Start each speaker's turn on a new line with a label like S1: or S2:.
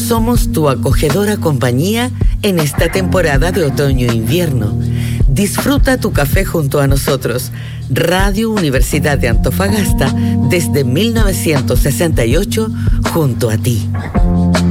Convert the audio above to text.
S1: Somos tu acogedora compañía en esta temporada de otoño-invierno. Disfruta tu café junto a nosotros. Radio Universidad de Antofagasta desde 1968 junto a ti.